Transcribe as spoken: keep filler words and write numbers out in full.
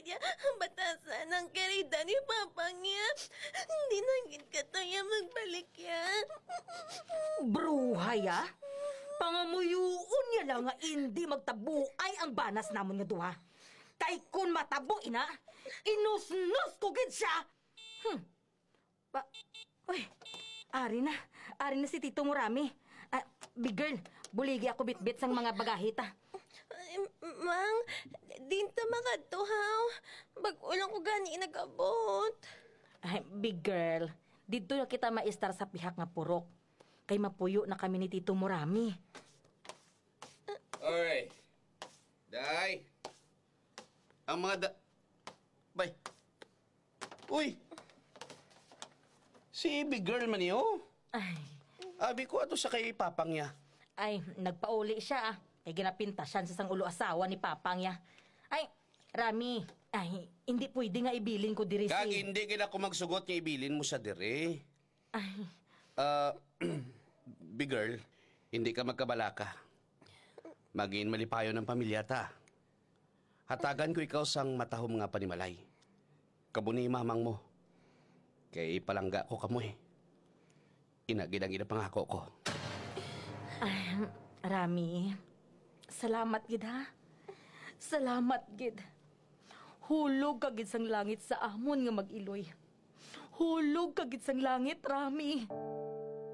niya batasan ang karida ni Papa niya. Hindi na gid kataya magbalik yan. Bruhay, ah? Pangamuyuon niya lang nga hindi magtabuay ang banas namon nga duha. Kay kun matabo ina, inusnus ko gid siya. Hmm. Pa Uy, ari na. Ari na si Tito Murami. Ah, big girl, buligi ako bitbit sang mga bagahita. Ay, Mang, dinta makatuhaw. Bag-ulang ko gani nag-abot. Ay, big girl, dito na kita maistar sa pihak nga purok. Kay mapuyo na kami ni Tito Murami. Oy, Day. Ang mga da... Bay. Uy. Si big girl man niyo. Ay, Abi ko ato sa kay papang niya. ay, nagpauli siya ah. Kay ginapintasan sa sang ulo asawa ni Papang niya. Ay, Rami, ay, hindi pwede nga ibilin ko diri Kag si... hindi kina ko magsugot nga ibilin mo sa dire. Ay, Ah, big girl, hindi ka magkabalaka. Maging malipayo ng pamilya ta. Hatagan ko ikaw sang matahom nga panimalay. Kabuni mamang mo. Kay palangga ko kamoy. Inagidang ina pangako ko. ay, Rami, salamat gid ha. Salamat gid. Hulog kagid sang langit sa amon nga mag-iloy. Hulog kagid sang langit, Rami.